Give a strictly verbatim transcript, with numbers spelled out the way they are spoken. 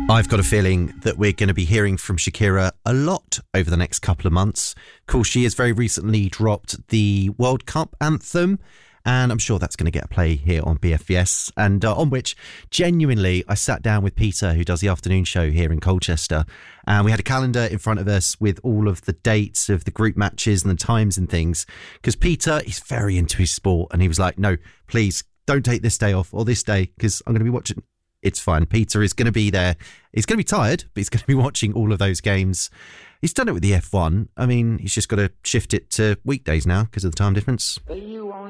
I've got a feeling that we're going to be hearing from Shakira a lot over the next couple of months. Of course, she has very recently dropped the World Cup anthem, and I'm sure that's going to get a play here on B F B S, and uh, on which, genuinely, I sat down with Peter, who does the afternoon show here in Colchester, and we had a calendar in front of us with all of the dates of the group matches and the times and things, because Peter, he's very into his sport, and he was like, no, please, don't take this day off or this day, because I'm going to be watching. It's fine. Peter is going to be there. He's going to be tired, but he's going to be watching all of those games. He's done it with the F one. I mean, he's just got to shift it to weekdays now because of the time difference. You